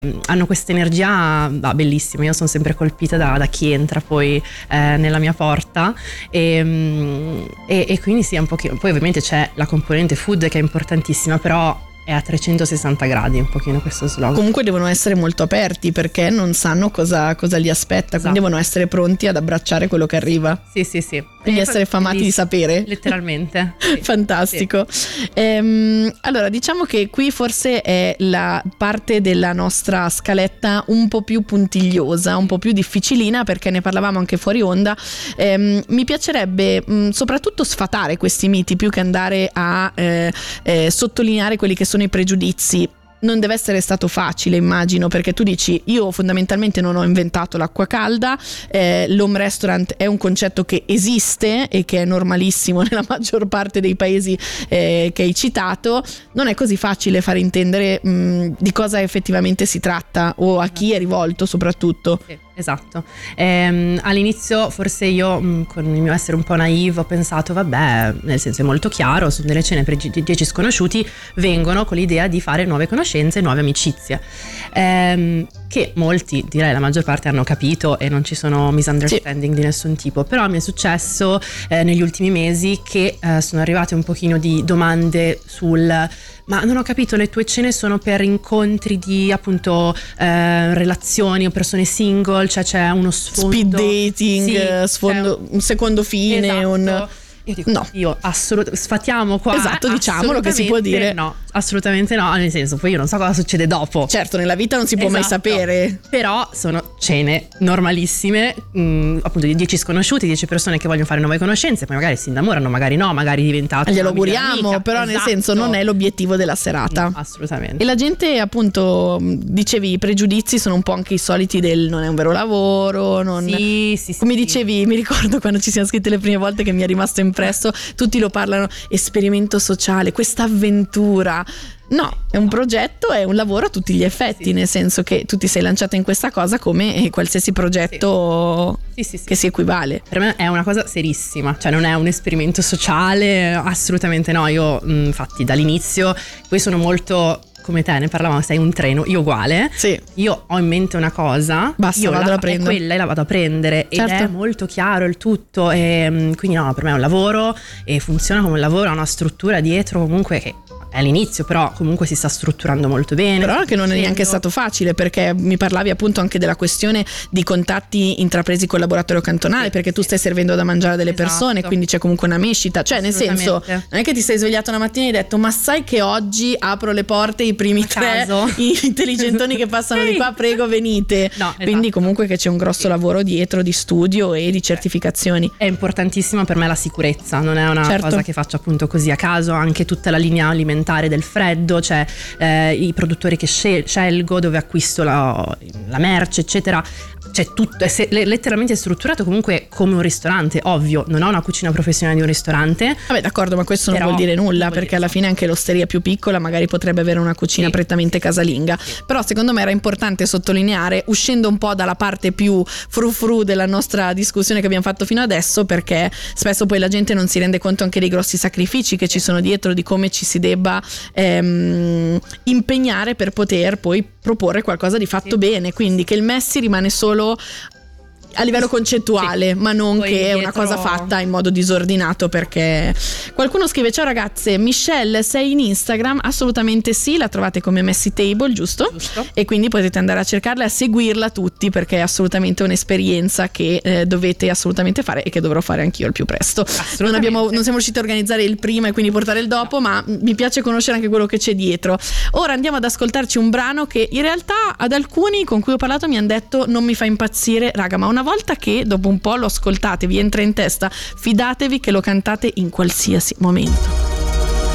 hanno questa energia bellissima. Io sono sempre colpita da chi entra poi nella mia porta e quindi sì, un pochino. Poi ovviamente c'è la componente food che è importantissima, però è a 360 gradi un pochino questo slogan. Comunque devono essere molto aperti perché non sanno cosa li aspetta, quindi devono essere pronti ad abbracciare quello che arriva. Sì. Quindi essere famati di sapere. Letteralmente. Sì. Fantastico. Sì. Allora diciamo che qui forse è la parte della nostra scaletta un po' più puntigliosa, un po' più difficilina, perché ne parlavamo anche fuori onda. Mi piacerebbe soprattutto sfatare questi miti più che andare a sottolineare quelli che sono i pregiudizi. Non deve essere stato facile, immagino, perché tu dici: io fondamentalmente non ho inventato l'acqua calda, l'home restaurant è un concetto che esiste e che è normalissimo nella maggior parte dei paesi che hai citato. Non è così facile far intendere di cosa effettivamente si tratta o a chi è rivolto soprattutto. Sì, esatto. All'inizio forse io con il mio essere un po' naive ho pensato vabbè, nel senso è molto chiaro, sono delle cene per 10 sconosciuti, vengono con l'idea di fare nuove conoscenze, nuove amicizie, che molti, direi la maggior parte, hanno capito e non ci sono misunderstanding di nessun tipo. Però mi è successo negli ultimi mesi che sono arrivate un pochino di domande sul: ma non ho capito, le tue cene sono per incontri di appunto relazioni o persone single, cioè c'è uno sfondo speed dating, sfondo, un secondo fine, esatto. Io dico no, io assolutamente sfatiamo qua. Esatto, diciamolo che si può dire. No, assolutamente no, nel senso, poi io non so cosa succede dopo. Certo, nella vita non si può mai sapere. Però sono cene normalissime, appunto di 10 sconosciuti, 10 persone che vogliono fare nuove conoscenze, poi magari si innamorano, magari no, magari diventato glielo auguriamo, però nel senso non è l'obiettivo della serata. No, assolutamente. E la gente, appunto, dicevi, i pregiudizi sono un po' anche i soliti del non è un vero lavoro, non... Sì. Come dicevi, mi ricordo quando ci siamo scritte le prime volte che mi è rimasto impresso, tutti lo parlano esperimento sociale, questa avventura. No, è un progetto, è un lavoro a tutti gli effetti, nel senso che tu ti sei lanciata in questa cosa come qualsiasi progetto che si equivale. Per me è una cosa serissima, cioè non è un esperimento sociale, assolutamente no. Io infatti dall'inizio poi sono molto... come te, ne parlavamo, sei un treno, io uguale. Sì. Io ho in mente una cosa, basta, io vado a prendere. Quella e la vado a prendere, certo. Ed è molto chiaro il tutto, e quindi no, per me è un lavoro e funziona come un lavoro, ha una struttura dietro comunque che è all'inizio, però comunque si sta strutturando molto bene. Però anche non è neanche stato facile, perché mi parlavi appunto anche della questione di contatti intrapresi col laboratorio cantonale, perché tu stai servendo da mangiare delle persone, quindi c'è comunque una mescita, cioè nel senso non è che ti sei svegliato una mattina e hai detto: ma sai che oggi apro le porte, i primi 3 intelligentoni che passano di qua, prego venite. No, quindi comunque che c'è un grosso lavoro dietro di studio e di certificazioni. È importantissima per me la sicurezza, non è una cosa che faccio appunto così a caso, anche tutta la linea alimentare del freddo, cioè i produttori che scelgo, dove acquisto la merce, eccetera. C'è tutto, è letteralmente strutturato comunque come un ristorante. Ovvio, non ho una cucina professionale di un ristorante. Vabbè, d'accordo, ma questo non vuol dire nulla, perché alla fine anche l'osteria più piccola magari potrebbe avere una cucina prettamente casalinga. Però secondo me era importante sottolineare, uscendo un po' dalla parte più frufru della nostra discussione che abbiamo fatto fino adesso, perché spesso poi la gente non si rende conto anche dei grossi sacrifici che ci sono dietro, di come ci si debba impegnare per poter poi proporre qualcosa di fatto bene, quindi che il Messi rimane solo a livello concettuale, ma non poi che è una cosa fatta in modo disordinato. Perché qualcuno scrive: ciao ragazze, Michelle sei in Instagram? Assolutamente sì, la trovate come Messy Table, giusto? E quindi potete andare a cercarla e a seguirla tutti, perché è assolutamente un'esperienza che dovete assolutamente fare e che dovrò fare anch'io al più presto. Non siamo riusciti a organizzare il prima e quindi portare il dopo, ma mi piace conoscere anche quello che c'è dietro. Ora andiamo ad ascoltarci un brano che in realtà ad alcuni con cui ho parlato mi hanno detto non mi fa impazzire, raga, ma una volta che dopo un po' lo ascoltate, vi entra in testa, fidatevi che lo cantate in qualsiasi momento.